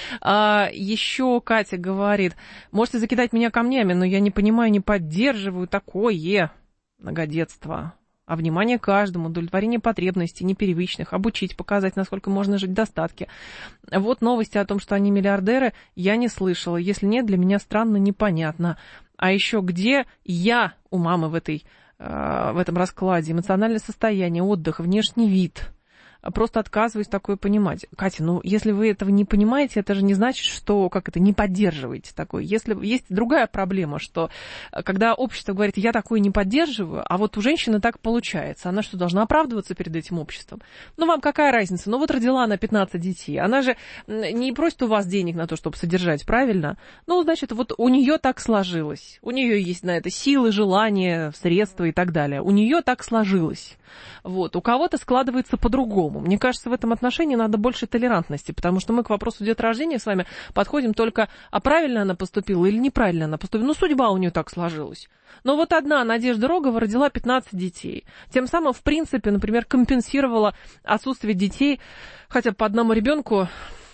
Еще Катя говорит, можете закидать меня камнями, но я не понимаю, не поддерживаю такое многодетство. А внимание каждому, удовлетворение потребностей непривычных, обучить, показать, насколько можно жить в достатке. Вот новости о том, что они миллиардеры, я не слышала. Если нет, для меня странно, непонятно. А еще где я у мамы в этом раскладе? Эмоциональное состояние, отдых, внешний вид. Просто отказываюсь такое понимать. Катя, ну, если вы этого не понимаете, это же не значит, что, не поддерживаете такое. Если есть другая проблема, что когда общество говорит, я такое не поддерживаю, а вот у женщины так получается, она что, должна оправдываться перед этим обществом? Ну, вам какая разница? Ну, вот родила она 15 детей, она же не просит у вас денег на то, чтобы содержать, правильно? Ну, значит, вот у нее так сложилось. У нее есть на это силы, желания, средства и так далее. У нее так сложилось. Вот. У кого-то складывается по-другому. Мне кажется, в этом отношении надо больше толерантности, потому что мы к вопросу деторождения с вами подходим только, а правильно она поступила или неправильно она поступила. Ну, судьба у нее так сложилась. Но вот одна Надежда Рогова родила 15 детей. Тем самым, в принципе, например, компенсировала отсутствие детей хотя бы по одному ребенку,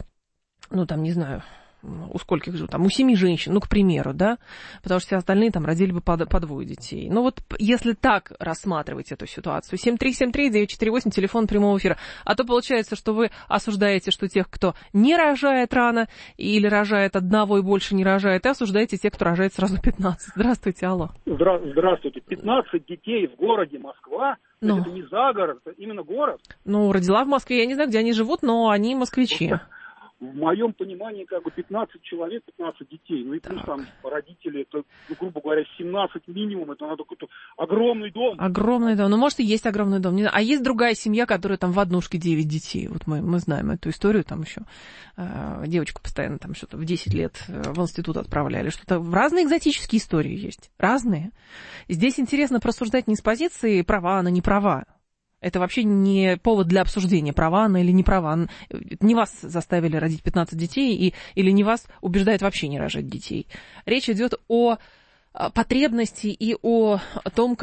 ну, там, не знаю, у скольких же, там, у 7 женщин, ну, к примеру, да, потому что все остальные там родили бы по 2 детей. Ну, вот если так рассматривать эту ситуацию, 7373948, телефон прямого эфира, а то получается, что вы осуждаете, что тех, кто не рожает рано, или рожает одного и больше не рожает, и осуждаете тех, кто рожает сразу 15. Здравствуйте, алло. Здравствуйте. 15 детей в городе Москва, это не за город, это именно город. Ну, родила в Москве, я не знаю, где они живут, но они москвичи. В моем понимании, 15 человек, 15 детей. Ну и плюс там родители, это, грубо говоря, 17 минимум, это надо какой-то огромный дом. Огромный дом. Ну, может, и есть огромный дом. А есть другая семья, которая там в однушке 9 детей. Вот мы знаем эту историю, там еще девочку постоянно там что-то в 10 лет в институт отправляли. Что-то разные экзотические истории есть. Разные. Здесь интересно просуждать не с позиции права она, не права. Это вообще не повод для обсуждения, права она или не права. Не вас заставили родить 15 детей, или не вас убеждает вообще не рожать детей. Речь идет о потребности и о том,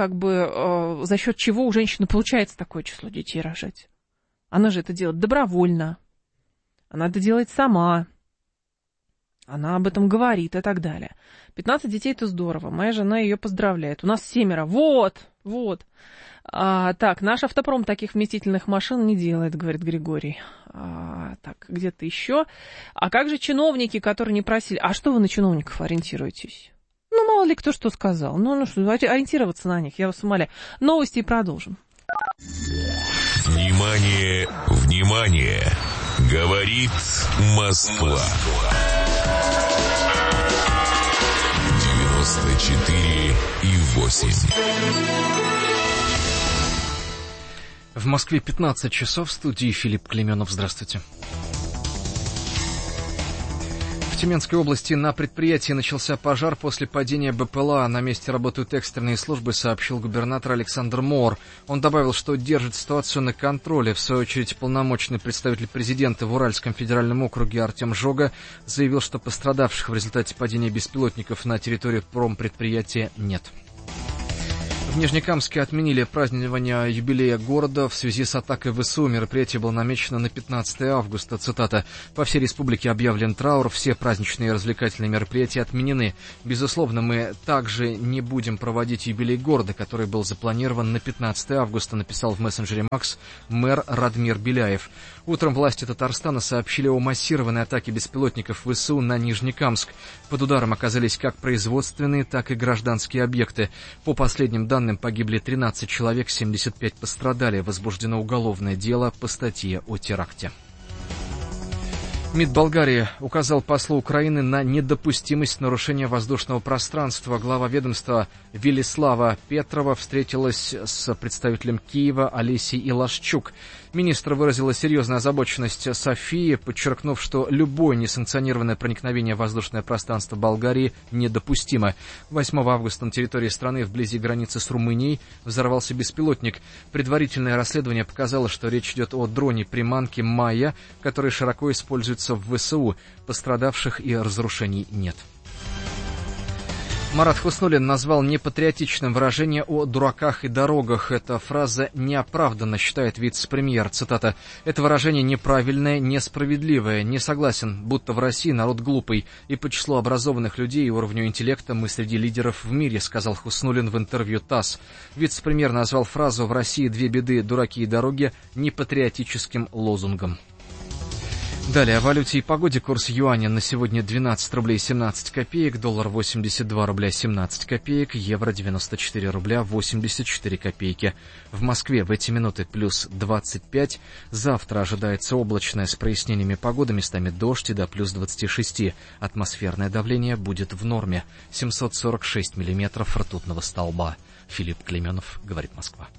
за счет чего у женщины получается такое число детей рожать. Она же это делает добровольно. Она это делает сама. Она об этом говорит и так далее. 15 детей – это здорово. Моя жена ее поздравляет. У нас 7. Вот. Так, наш автопром таких вместительных машин не делает, говорит Григорий. Так, где-то еще. А как же чиновники, которые не просили? А что вы на чиновников ориентируетесь? Ну, мало ли кто что сказал. Ну что, ориентироваться на них, я вас умоляю. Новости и продолжим. Внимание, внимание! Говорит Москва. 94,8. В Москве 15 часов, в студии Филипп Клейменов. Здравствуйте. В Тюменской области на предприятии начался пожар после падения БПЛА. На месте работают экстренные службы, сообщил губернатор Александр Моор. Он добавил, что держит ситуацию на контроле. В свою очередь, полномочный представитель президента в Уральском федеральном округе Артем Жога заявил, что пострадавших в результате падения беспилотников на территории промпредприятия нет. В Нижнекамске отменили празднование юбилея города в связи с атакой ВСУ. Мероприятие было намечено на 15 августа. Цитата. «По всей республике объявлен траур, все праздничные и развлекательные мероприятия отменены. Безусловно, мы также не будем проводить юбилей города, который был запланирован на 15 августа», написал в мессенджере Макс мэр Радмир Беляев. Утром власти Татарстана сообщили о массированной атаке беспилотников ВСУ на Нижнекамск. Под ударом оказались как производственные, так и гражданские объекты. По последним данным, погибли 13 человек, 75 пострадали. Возбуждено уголовное дело по статье о теракте. МИД Болгарии указал послу Украины на недопустимость нарушения воздушного пространства. Глава ведомства Велислава Петрова встретилась с представителем Киева Олесей Илашчук. Министр выразила серьезную озабоченность Софии, подчеркнув, что любое несанкционированное проникновение в воздушное пространство Болгарии недопустимо. 8 августа на территории страны вблизи границы с Румынией взорвался беспилотник. Предварительное расследование показало, что речь идет о дроне-приманке «Майя», который широко используется в ВСУ. Пострадавших и разрушений нет. Марат Хуснуллин назвал непатриотичным выражение о дураках и дорогах. Эта фраза неоправданна, считает вице-премьер. Цитата. «Это выражение неправильное, несправедливое. Не согласен, будто в России народ глупый. И по числу образованных людей и уровню интеллекта мы среди лидеров в мире», сказал Хуснуллин в интервью ТАСС. Вице-премьер назвал фразу «В России две беды, дураки и дороги» непатриотическим лозунгом. Далее о валюте и погоде. Курс юаня на сегодня 12 рублей 17 копеек, доллар 82 рубля 17 копеек, евро 94 рубля 84 копейки. В Москве в эти минуты плюс 25. Завтра ожидается облачная с прояснениями погоды, местами дождь и до плюс 26. Атмосферное давление будет в норме. 746 миллиметров ртутного столба. Филипп Клейменов, говорит Москва.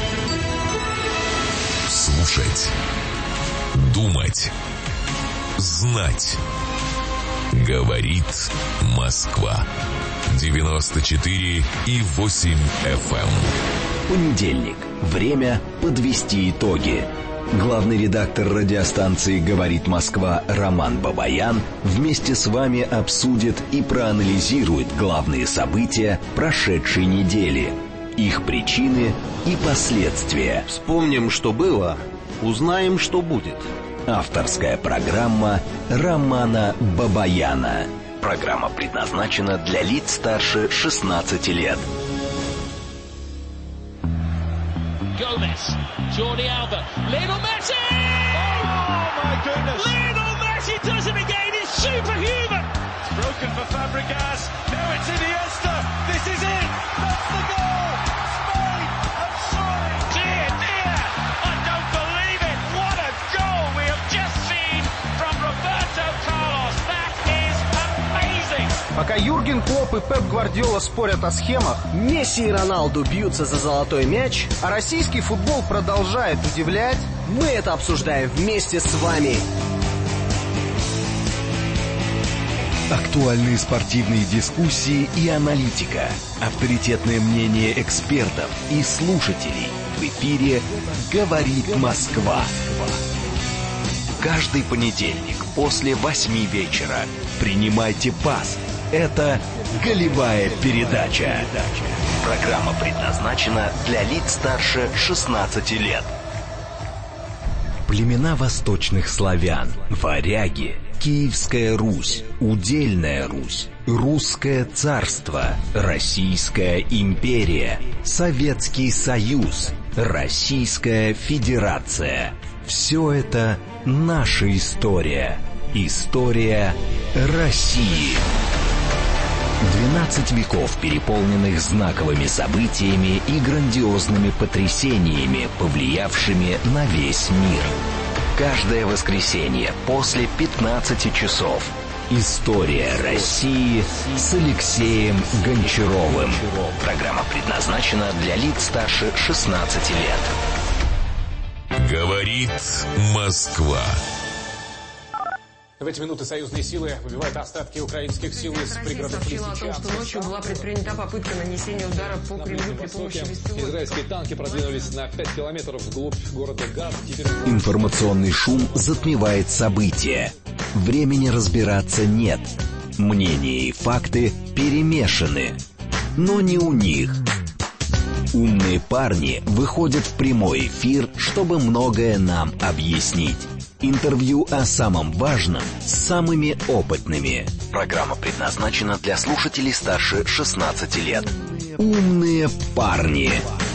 Слушать. Думать. Знать. Говорит Москва. 94,8 FM. Понедельник. Время подвести итоги. Главный редактор радиостанции «Говорит Москва» Роман Бабаян вместе с вами обсудит и проанализирует главные события прошедшей недели, их причины и последствия. Вспомним, что было, узнаем, что будет. Авторская программа Романа Бабаяна. Программа предназначена для лиц старше 16 лет. Gomez, Jordi Alba, Lionel Messi! Oh my goodness! Lionel Messi does it again. He's superhuman. It's broken for Fabregas. Now it's Iniesta. This is it. That's the goal. Spain have soared. Dear, dear, I don't believe it. What a goal we have just seen from Roberto Carlos. That is amazing. Пока Юрген Клопп и Пеп Гвардиола спорят о схемах, Месси и Роналду бьются за золотой мяч, а российский футбол продолжает удивлять, мы это обсуждаем вместе с вами. Актуальные спортивные дискуссии и аналитика. Авторитетное мнение экспертов и слушателей. В эфире «Говорит Москва». Каждый понедельник после 8 вечера принимайте пас. Это «Голевая передача». Программа предназначена для лиц старше 16 лет. Племена восточных славян, варяги, Киевская Русь, Удельная Русь, Русское царство, Российская империя, Советский Союз, Российская Федерация. Все это наша история. История России. 12 веков, переполненных знаковыми событиями и грандиозными потрясениями, повлиявшими на весь мир. Каждое воскресенье после 15 часов История России с Алексеем Гончаровым. Программа предназначена для лиц старше 16 лет. Говорит Москва. В эти минуты союзные силы выбивают остатки украинских сил из пригородов Лисичанска. Россия сообщила о том, что ночью была предпринята попытка нанесения удара по Кремлю при помощи беспилотников. Израильские танки продвинулись на 5 километров вглубь города Газ. Информационный шум затмевает события. Времени разбираться нет. Мнения и факты перемешаны. Но не у них. Умные парни выходят в прямой эфир, чтобы многое нам объяснить. Интервью о самом важном с самыми опытными. Программа предназначена для слушателей старше 16 лет. Умные парни.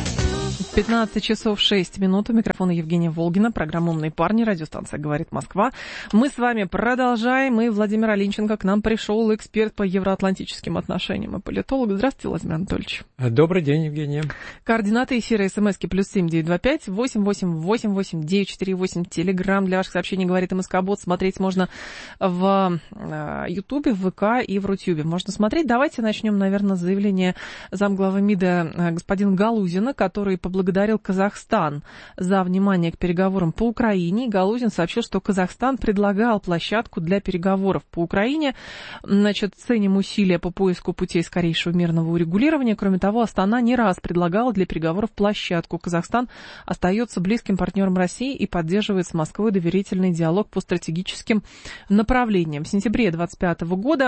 15 часов 6 минут. У микрофона Евгения Волгина. Программа «Умные парни». Радиостанция «Говорит Москва». Мы с вами продолжаем. И Владимир Алинченко к нам пришел, эксперт по евроатлантическим отношениям и политолог. Здравствуйте, Владимир Анатольевич. Добрый день, Евгения. Координаты эфира СМСки +7 925 8888 948. Телеграм для ваших сообщений «Говорит МСК-бот». Смотреть можно в Ютубе, в ВК и в Рутюбе. Можно смотреть. Давайте начнем, наверное, с заявления замглавы МИДа господина Галузина, который поблагодарил Казахстан за внимание к переговорам по Украине. Галузин сообщил, что Казахстан предлагал площадку для переговоров по Украине. Значит, ценим усилия по поиску путей скорейшего мирного урегулирования. Кроме того, Астана не раз предлагала для переговоров площадку. Казахстан остается близким партнером России и поддерживает с Москвой доверительный диалог по стратегическим направлениям. В сентябре 2025 года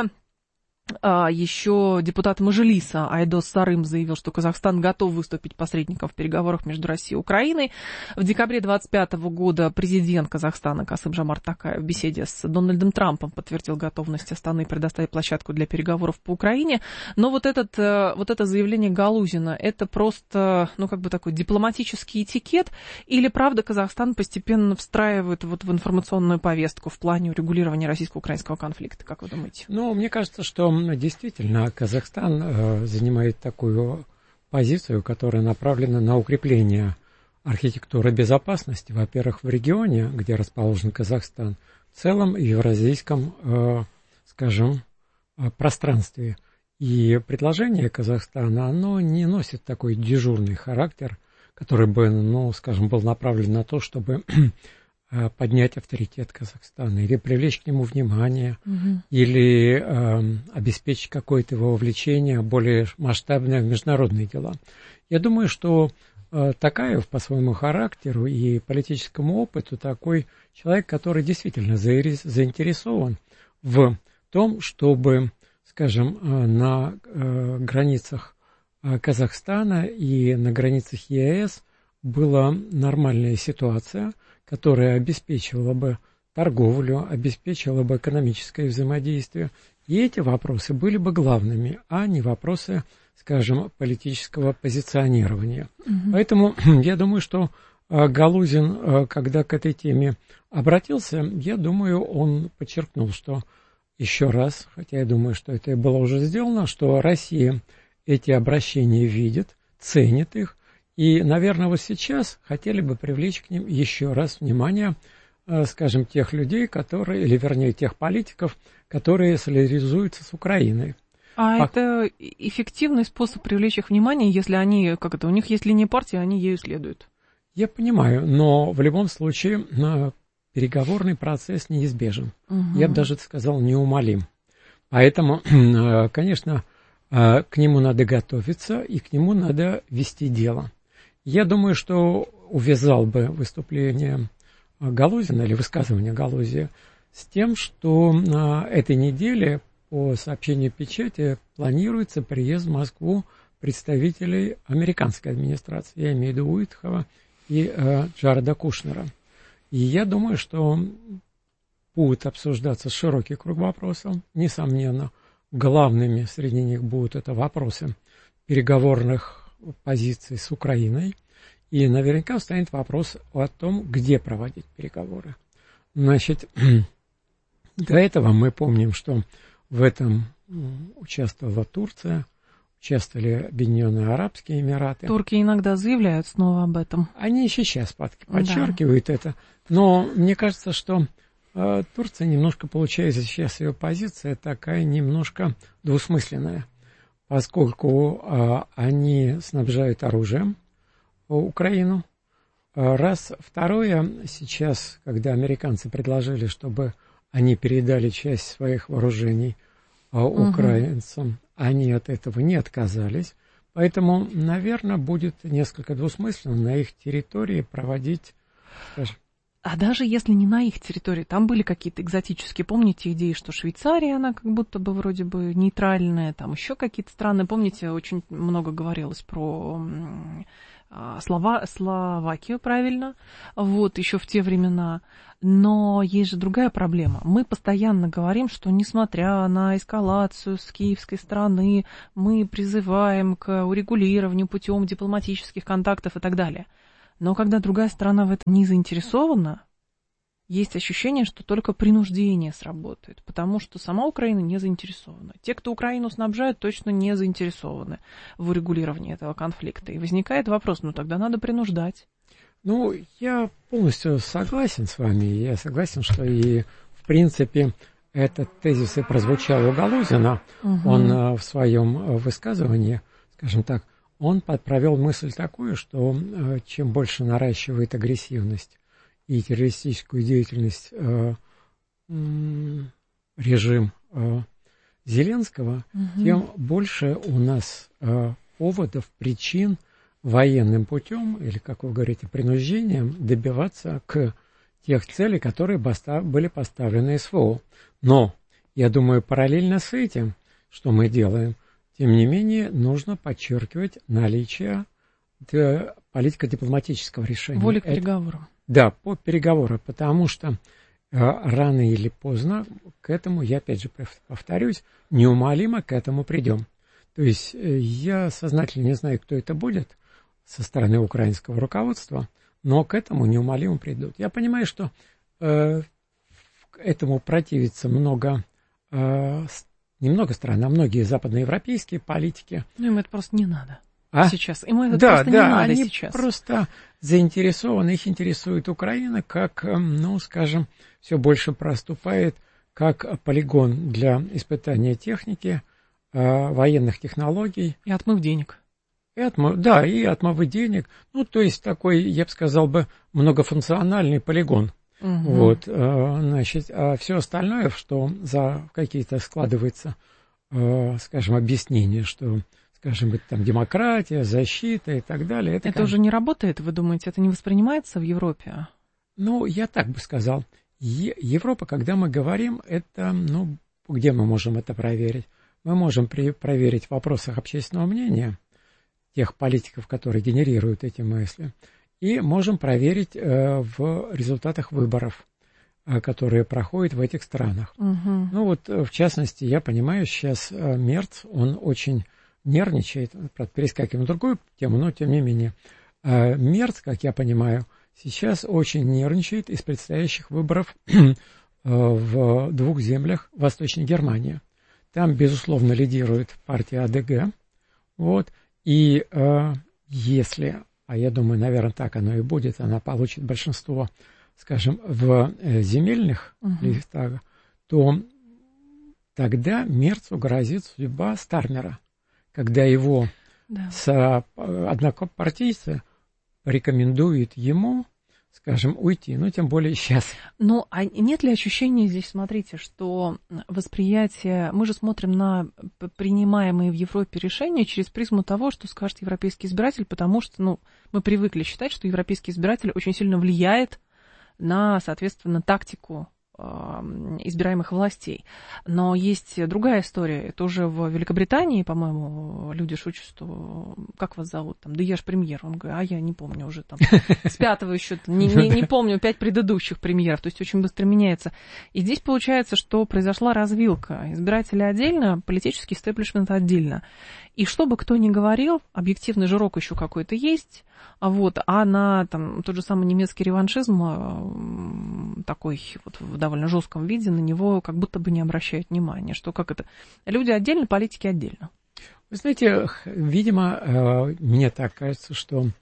еще депутат Мажилиса Айдос Сарым заявил, что Казахстан готов выступить посредником в переговорах между Россией и Украиной. В декабре 2025 года президент Казахстана Касым-Жомарт Токаев в беседе с Дональдом Трампом подтвердил готовность Астаны предоставить площадку для переговоров по Украине. Но вот это заявление Галузина, это просто, такой дипломатический этикет, или правда Казахстан постепенно встраивает в информационную повестку в плане урегулирования российско-украинского конфликта? Как вы думаете? Мне кажется, что действительно Казахстан занимает такую позицию, которая направлена на укрепление архитектуры безопасности, во-первых, в регионе, где расположен Казахстан, в целом в евразийском, пространстве. И предложение Казахстана, оно не носит такой дежурный характер, который бы, был направлен на то, чтобы поднять авторитет Казахстана, или привлечь к нему внимание, или обеспечить какое-то его вовлечение более масштабное в международные дела. Я думаю, что Токаев по своему характеру и политическому опыту такой человек, который действительно заинтересован в том, чтобы, на границах Казахстана и на границах ЕАЭС была нормальная ситуация, которая обеспечивала бы торговлю, обеспечивала бы экономическое взаимодействие. И эти вопросы были бы главными, а не вопросы, политического позиционирования. Поэтому я думаю, что Галузин, когда к этой теме обратился, я думаю, он подчеркнул, что еще раз, хотя я думаю, что это было уже сделано, что Россия эти обращения видит, ценит их, и, наверное, вот сейчас хотели бы привлечь к ним еще раз внимание, тех людей, тех политиков, которые солидаризуются с Украиной. Это эффективный способ привлечь их внимание, если они, у них есть линия партии, они ею следуют? Я понимаю, но в любом случае переговорный процесс неизбежен. Я бы даже сказал, неумолим. Поэтому, конечно, к нему надо готовиться, и к нему надо вести дело. Я думаю, что увязал бы выступление Галузина или высказывание Галузия с тем, что на этой неделе по сообщению печати планируется приезд в Москву представителей американской администрации. Я имею в виду Уитхова и Джареда Кушнера. И я думаю, что будет обсуждаться широкий круг вопросов. Несомненно, главными среди них будут это вопросы переговорных позиций с Украиной, и наверняка встанет вопрос о том, где проводить переговоры. Значит, до этого мы помним, что в этом участвовала Турция, участвовали Объединенные Арабские Эмираты. Турки иногда заявляют снова об этом. Они сейчас подчеркивают это, но мне кажется, что Турция немножко, получается, сейчас ее позиция такая немножко двусмысленная, поскольку они снабжают оружием Украину. Раз. Второе, сейчас, когда американцы предложили, чтобы они передали часть своих вооружений украинцам, они от этого не отказались. Поэтому, наверное, будет несколько двусмысленно на их территории проводить, скажем... А даже если не на их территории, там были какие-то экзотические, помните, идеи, что Швейцария, она как будто бы вроде бы нейтральная, там еще какие-то страны, помните, очень много говорилось про Словакию, правильно, вот, еще в те времена. Но есть же другая проблема. Мы постоянно говорим, что несмотря на эскалацию с киевской стороны, мы призываем к урегулированию путем дипломатических контактов и так далее. Но когда другая сторона в этом не заинтересована, есть ощущение, что только принуждение сработает, потому что сама Украина не заинтересована. Те, кто Украину снабжают, точно не заинтересованы в урегулировании этого конфликта. И возникает вопрос, ну тогда надо принуждать. Ну, я полностью согласен с вами. Я согласен, что и, в принципе, этот тезис и прозвучал у Галузина. Он в своем высказывании, скажем так, он провел мысль такую, что чем больше наращивает агрессивность и террористическую деятельность режим Зеленского, тем больше у нас поводов, причин военным путем, или, как вы говорите, принуждением добиваться к тех целей, которые были поставлены СВО. Но, я думаю, параллельно с этим, что мы делаем, тем не менее, нужно подчеркивать наличие политико-дипломатического решения. Воли к переговорам. Да, по переговорам, потому что рано или поздно к этому, я опять же повторюсь, неумолимо к этому придем. То есть я сознательно не знаю, кто это будет со стороны украинского руководства, но к этому неумолимо придут. Я понимаю, что этому противится немного стран, а многие западноевропейские политики. Ну, им это просто не надо сейчас. Им это просто не надо сейчас. Они просто заинтересованы, их интересует Украина, как, ну, скажем, все больше проступает как полигон для испытания техники, военных технологий. И отмыв денег. И отмывы денег. Ну, то есть такой, я бы сказал бы, многофункциональный полигон. Вот, значит, а все остальное, что за какие-то складывается, скажем, объяснения, что, скажем, это там демократия, защита и так далее. Это уже не работает, вы думаете, это не воспринимается в Европе? Ну, я так бы сказал. Европа, когда мы говорим, это, ну, где мы можем это проверить? Мы можем проверить в вопросах общественного мнения тех политиков, которые генерируют эти мысли. И можем проверить в результатах выборов, которые проходят в этих странах. Ну вот, в частности, я понимаю, сейчас Мерц, он очень нервничает, перескакиваем на другую тему, но тем не менее. Мерц, как я понимаю, сейчас очень нервничает из предстоящих выборов в двух землях Восточной Германии. Там, безусловно, лидирует партия АДГ. Вот, и если... А я думаю, наверное, так оно и будет. Она получит большинство, скажем, в земельных листах, то тогда Мерцу грозит судьба Стармера, когда его однопартийцы рекомендуют ему, скажем, уйти, ну, тем более сейчас. Ну, а нет ли ощущения здесь, смотрите, что восприятие... Мы же смотрим на принимаемые в Европе решения через призму того, что скажет европейский избиратель, потому что, ну, мы привыкли считать, что европейский избиратель очень сильно влияет на, соответственно, тактику избираемых властей. Но есть другая история. Это уже в Великобритании, по-моему, люди шутят, что как вас зовут? Там, да я ж премьер. Он говорит, а я не помню уже там. С пятого еще не помню 5 предыдущих премьеров. То есть очень быстро меняется. И здесь получается, что произошла развилка. Избиратели отдельно, политический истеблишмент отдельно. И что бы кто ни говорил, объективный жирок еще какой-то есть. Вот, а на там, тот же самый немецкий реваншизм, такой вот в довольно жестком виде, на него как будто бы не обращают внимания. Что как это? Люди отдельно, политики отдельно. Вы знаете, видимо, мне так кажется, что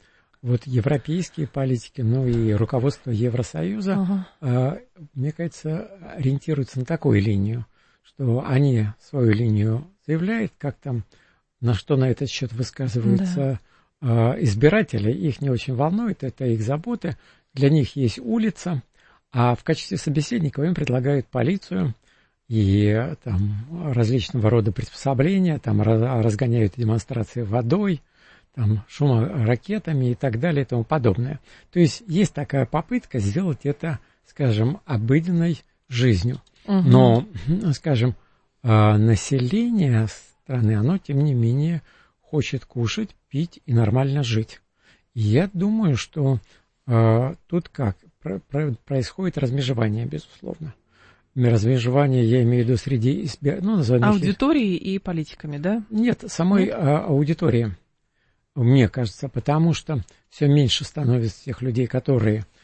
вот европейские политики, ну и руководство Евросоюза, мне кажется, ориентируются на такую линию, что они свою линию заявляют, как там, на что на этот счет высказываются избиратели, их не очень волнует, это их заботы, для них есть улица, а в качестве собеседников им предлагают полицию и там различного рода приспособления, там разгоняют демонстрации водой, там шуморакетами и так далее и тому подобное. То есть есть такая попытка сделать это, скажем, обыденной жизнью. Но, скажем, население страны, оно, тем не менее, хочет кушать, пить и нормально жить. И я думаю, что тут как? Происходит размежевание, безусловно. Размежевание, я имею в виду, среди аудитории и политиками, да? Нет, самой аудитории, мне кажется, потому что все меньше становится тех людей, которые